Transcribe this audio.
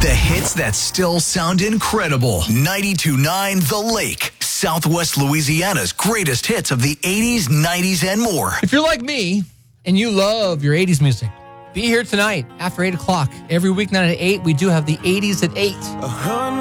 The hits that still sound incredible. 92.9 The Lake, Southwest Louisiana's greatest hits of the 80s, 90s, and more. If you're like me and you love your 80s music, be here tonight after 8 o'clock. Every weeknight at 8, we do have the 80s at 8.